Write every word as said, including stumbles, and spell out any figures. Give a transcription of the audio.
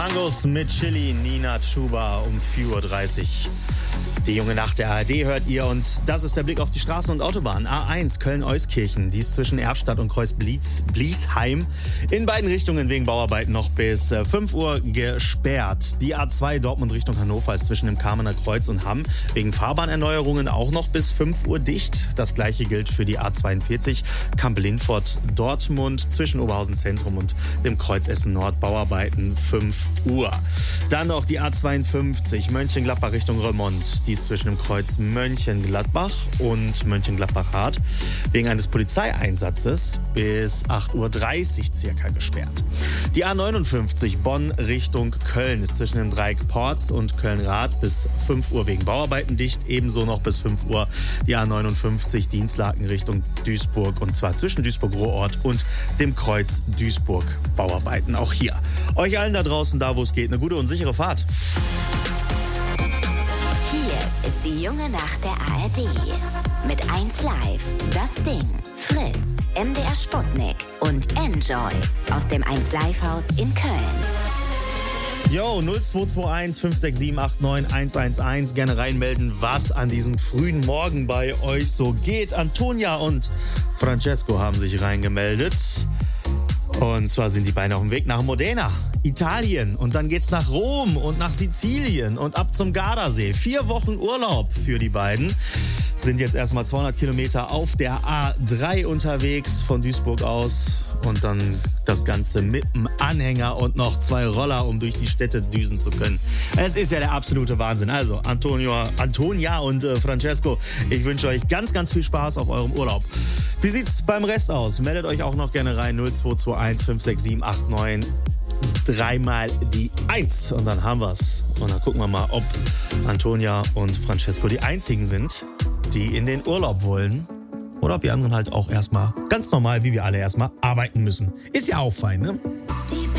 Mangos mit Chili, Nina Chuba um vier Uhr dreißig. Die junge Nacht der A R D hört ihr und das ist der Blick auf die Straßen und Autobahnen. A eins Köln-Euskirchen, die ist zwischen Erfstadt und Kreuz-Bliesheim in beiden Richtungen wegen Bauarbeiten noch bis fünf Uhr gesperrt. Die A zwei Dortmund Richtung Hannover ist zwischen dem Kamener Kreuz und Hamm wegen Fahrbahnerneuerungen auch noch bis fünf Uhr dicht. Das gleiche gilt für die A zweiundvierzig Kamp-Lindfort Dortmund zwischen Oberhausen Zentrum und dem Kreuz Essen Nord Bauarbeiten fünf Uhr. Dann noch die A zweiundfünfzig Mönchengladbach Richtung Remont. Die ist zwischen dem Kreuz Mönchengladbach und Mönchengladbach-Hart wegen eines Polizeieinsatzes bis acht Uhr dreißig circa gesperrt. Die A neunundfünfzig Bonn Richtung Köln ist zwischen dem Dreieck Porz und Köln-Rath bis fünf Uhr wegen Bauarbeiten dicht. Ebenso noch bis fünf Uhr die A neunundfünfzig Dienstlaken Richtung Duisburg und zwar zwischen Duisburg-Ruhrort und dem Kreuz Duisburg Bauarbeiten. Auch hier. Euch allen da draußen, da wo es geht, eine gute und sichere Fahrt. Hier ist die junge Nacht der A R D. Mit eins Live, Das Ding, Fritz, M D R Sputnik und Enjoy aus dem eins Live Haus in Köln. Yo, null zwei zwei eins fünf sechs sieben acht neun eins eins eins. Gerne reinmelden, was an diesem frühen Morgen bei euch so geht. Antonia und Francesco haben sich reingemeldet. Und zwar sind die beiden auf dem Weg nach Modena, Italien. Und dann geht's nach Rom und nach Sizilien und ab zum Gardasee. Vier Wochen Urlaub für die beiden. Sind jetzt erstmal zweihundert Kilometer auf der A drei unterwegs von Duisburg aus. Und dann das Ganze mit einem Anhänger und noch zwei Roller, um durch die Städte düsen zu können. Es ist ja der absolute Wahnsinn. Also Antonio, Antonia und äh, Francesco, ich wünsche euch ganz, ganz viel Spaß auf eurem Urlaub. Wie sieht's beim Rest aus? Meldet euch auch noch gerne rein. null zwei zwei eins fünf sechs sieben acht neun. Dreimal die eins. Und dann haben wir's. Und dann gucken wir mal, ob Antonia und Francesco die einzigen sind, die in den Urlaub wollen. Oder ob die anderen halt auch erstmal ganz normal, wie wir alle erstmal arbeiten müssen. Ist ja auch fein, ne?